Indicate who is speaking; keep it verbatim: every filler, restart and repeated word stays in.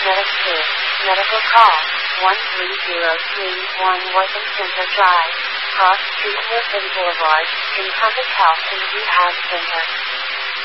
Speaker 1: Medic two. Medical call. one three zero three one Worthing Center Drive, Cross Street, Worthing Boulevard, Encompass Health and Rehab Center.